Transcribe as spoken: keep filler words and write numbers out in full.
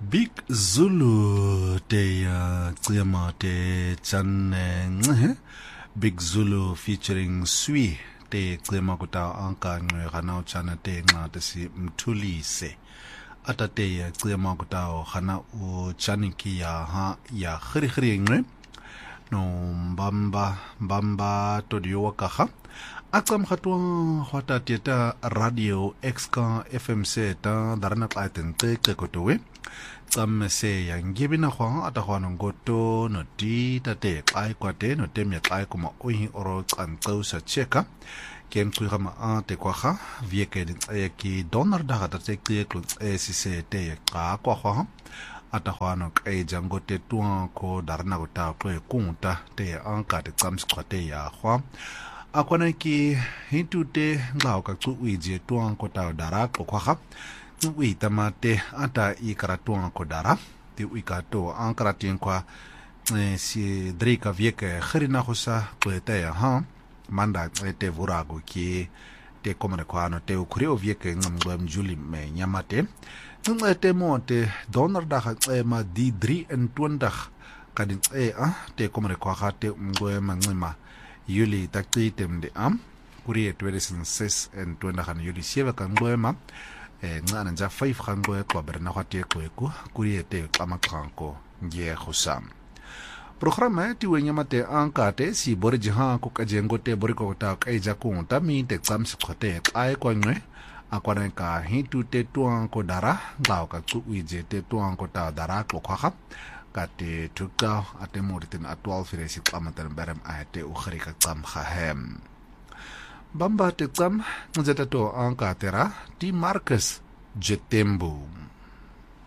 Big Zulu de Tsema de Chan Big Zulu featuring Swi de Tsema Kuta Anka Ngana Chana de Ngatasi Mtulise Ata de Tsema Kuta Hana U Chaniki ya ha ya Khri Khri Ngwe no Mbamba Mbamba Todio Wakaha Aksam Khatwa Hwata Tieta Radio X K F M C ta Darana Klaiten Te Kotowe Tsam se yangibi na khwa ata khwana ngoto no ti tate kai kwate no temya kai kuma ohi oro tsantau sa cheka kem tsuga ma ate kwa kha vieke din ki donor da ga tate ki klu e si se te ka kwa kha ata khwana kai jangote tuan ko darna ko ta ko kunta te anka te tsam skwate ya khwa akwana ki hintu te ngao ka tsu uije tuan ko ta dara ko kha Ui tamate ata I karatuan kodara ti ui kato an karatien kwa si drika vieke khirina khosa kweta ya ha manda te vurago ki te komre kwa no te ukrio vieke ngamgwa mjuli me nyamate ngwe te monte donor da ma di drie en twintig kadin e a te komre kwa ga te ngwe mangima yuli taktitem de am kurie tweeduizend zes en twintig an yuli sewe kan ngwe ma ngana nja five khango kwa berna khwate ko kuriete kamakhanko nge khusam programa ti wenya mate ankate si borji ha ku kajengo te boriko ta kaija ku ta mi te tsamsi khote ai ko ngwe akwana ka hitu te tuan ko dara ngao ka tsu uije te tuan ko ta dara ko khakha ka te tuka ate moritin atwal firesi kamatan berem ate u khrika tsam khahem Bamba te tsam nzeta to anka tera ti Marcus Jetembu